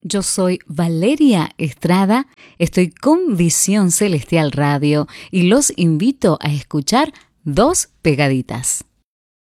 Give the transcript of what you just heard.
Yo soy Valeria Estrada, estoy con Visión Celestial Radio y los invito a escuchar Dos Pegaditas.